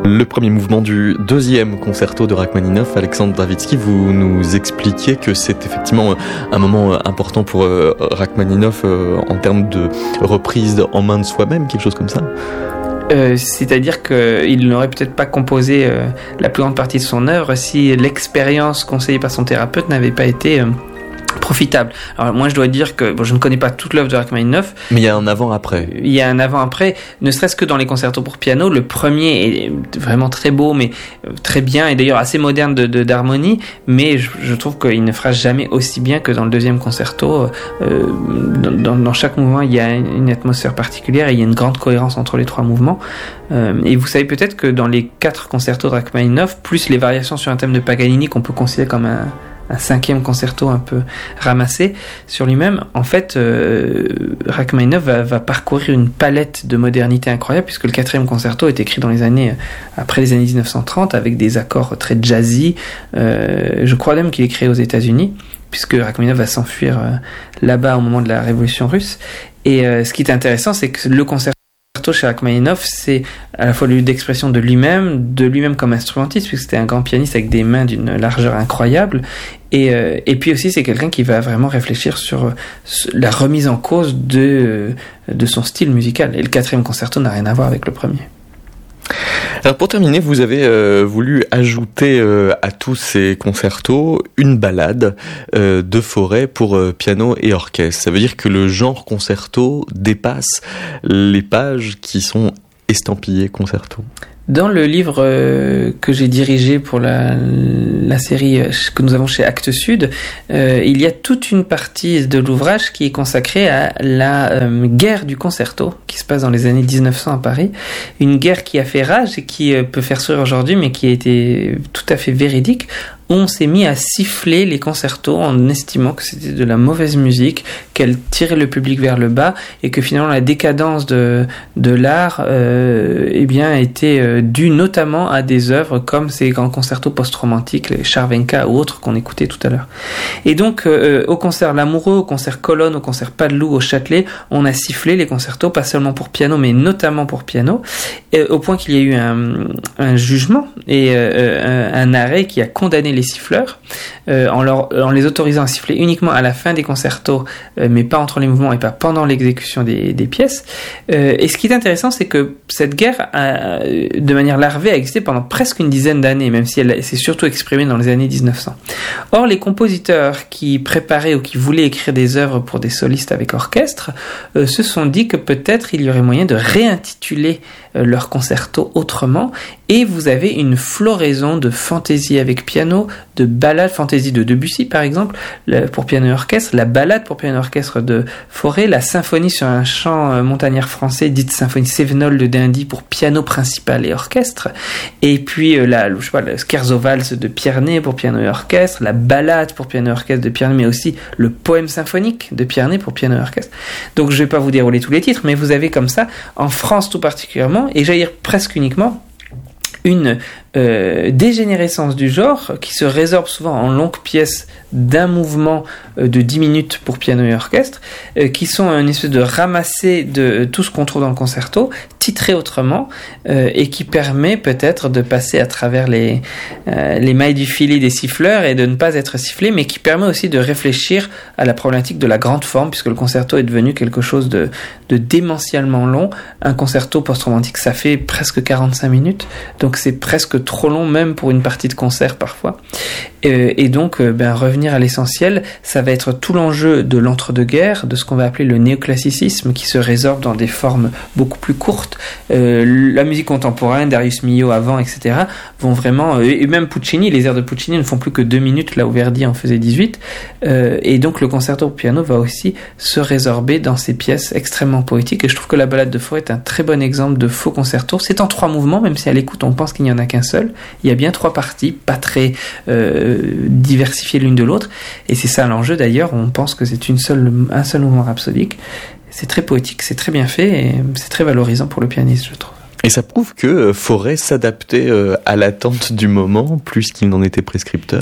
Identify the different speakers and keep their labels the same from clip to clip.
Speaker 1: Le premier mouvement du deuxième concerto de Rachmaninov, Alexandre Dravitsky, vous nous expliquiez que c'est effectivement un moment important pour Rachmaninov en termes de reprise en main de soi-même, quelque chose comme ça.
Speaker 2: C'est-à-dire qu'il n'aurait peut-être pas composé la plus grande partie de son œuvre si l'expérience conseillée par son thérapeute n'avait pas été profitable. Alors moi je dois dire que je ne connais pas toute l'œuvre de Rachmaninov.
Speaker 1: Mais il y a un avant-après.
Speaker 2: Il y a un avant-après, ne serait-ce que dans les concertos pour piano. Le premier est vraiment très beau, mais très bien, et d'ailleurs assez moderne d'harmonie, mais je trouve qu'il ne fera jamais aussi bien que dans le deuxième concerto. Dans chaque mouvement, il y a une atmosphère particulière et il y a une grande cohérence entre les trois mouvements. Et vous savez peut-être que dans les 4 concertos de Rachmaninov, plus les variations sur un thème de Paganini qu'on peut considérer comme un 5e concerto un peu ramassé sur lui-même, en fait Rachmaninov va parcourir une palette de modernité incroyable, puisque le 4e concerto est écrit dans les années après les années 1930 avec des accords très jazzy. Je crois même qu'il est créé aux États-Unis, puisque Rachmaninov va s'enfuir là-bas au moment de la révolution russe. Et ce qui est intéressant, c'est que le concerto chez Rachmaninov, c'est à la fois le lieu d'expression de lui-même comme instrumentiste, puisque c'était un grand pianiste avec des mains d'une largeur incroyable, et puis aussi c'est quelqu'un qui va vraiment réfléchir sur la remise en cause de son style musical, et le 4e concerto n'a rien à voir avec le premier.
Speaker 1: Alors pour terminer, vous avez voulu ajouter à tous ces concertos une ballade de Fauré pour piano et orchestre. Ça veut dire que le genre concerto dépasse les pages qui sont estampillées concerto.
Speaker 2: Dans le livre que j'ai dirigé pour la série que nous avons chez Actes Sud, il y a toute une partie de l'ouvrage qui est consacrée à la guerre du concerto, qui se passe dans les années 1900 à Paris. Une guerre qui a fait rage et qui peut faire sourire aujourd'hui, mais qui a été tout à fait véridique. On s'est mis à siffler les concertos en estimant que c'était de la mauvaise musique, qu'elle tirait le public vers le bas, et que finalement la décadence de l'art était due notamment à des œuvres comme ces grands concertos post-romantiques, les Charvenka ou autres qu'on écoutait tout à l'heure. Et donc au concert L'Amoureux, au concert Colonne, au concert Padeloup, au Châtelet, on a sifflé les concertos, pas seulement pour piano, mais notamment pour piano, au point qu'il y a eu un jugement et un arrêt qui a condamné les siffleurs en les autorisant à siffler uniquement à la fin des concertos, mais pas entre les mouvements et pas pendant l'exécution des pièces. Et ce qui est intéressant, c'est que cette guerre de manière larvée a existé pendant presque une dizaine d'années, même si elle s'est surtout exprimée dans les années 1900. Or, les compositeurs qui préparaient ou qui voulaient écrire des œuvres pour des solistes avec orchestre se sont dit que peut-être il y aurait moyen de réintituler leur concerto autrement, et vous avez une floraison de fantaisie avec piano, de ballades, fantaisie de Debussy par exemple, pour piano et orchestre, la ballade pour piano et orchestre de Fauré, la symphonie sur un chant montagnard français, dite symphonie Cévenol de Dindy pour piano principal et orchestre, et puis le scherzo valse de Pierney pour piano et orchestre, la ballade pour piano et orchestre de Pierney, mais aussi le poème symphonique de Pierney pour piano et orchestre. Donc je vais pas vous dérouler tous les titres, mais vous avez comme ça, en France tout particulièrement, et j'allais dire presque uniquement, une dégénérescence du genre qui se résorbe souvent en longues pièces d'un mouvement de 10 minutes pour piano et orchestre, qui sont une espèce de ramassé de tout ce qu'on trouve dans le concerto, titré autrement, et qui permet peut-être de passer à travers les mailles du filet des siffleurs et de ne pas être sifflé, mais qui permet aussi de réfléchir à la problématique de la grande forme, puisque le concerto est devenu quelque chose de démentiellement long. Un concerto post-romantique, ça fait presque 45 minutes, donc c'est presque trop long même pour une partie de concert parfois. Et donc revenir à l'essentiel, ça va être tout l'enjeu de l'entre-deux-guerres, de ce qu'on va appeler le néoclassicisme, qui se résorbe dans des formes beaucoup plus courtes. La musique contemporaine, Darius Milhaud avant, etc., vont vraiment, et même Puccini, les airs de Puccini ne font plus que 2 minutes, là où Verdi en faisait 18, et donc le concerto pour piano va aussi se résorber dans ces pièces extrêmement poétiques, et je trouve que la ballade de Fauré est un très bon exemple de faux concerto. C'est en 3 mouvements, même si à l'écoute on pense qu'il n'y en a qu'un seul. Il y a bien 3 parties, pas très diversifiées l'une de l'autre, et c'est ça l'enjeu d'ailleurs. On pense que c'est un seul mouvement rhapsodique. C'est très poétique, c'est très bien fait, et c'est très valorisant pour le pianiste, je trouve.
Speaker 1: Et ça prouve que Fauré s'adaptait à l'attente du moment plus qu'il n'en était prescripteur.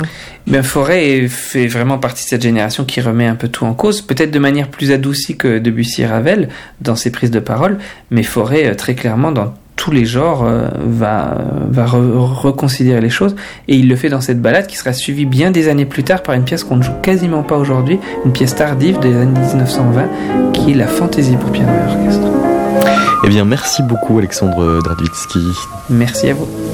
Speaker 2: Fauré fait vraiment partie de cette génération qui remet un peu tout en cause, peut-être de manière plus adoucie que Debussy et Ravel dans ses prises de parole, mais Fauré très clairement dans tous les genres va reconsidérer les choses, et il le fait dans cette balade qui sera suivie bien des années plus tard par une pièce qu'on ne joue quasiment pas aujourd'hui, une pièce tardive des années 1920 qui est la Fantaisie pour piano et orchestre.
Speaker 1: Eh bien, merci beaucoup Alexandre Dradowitzki.
Speaker 2: Merci à vous.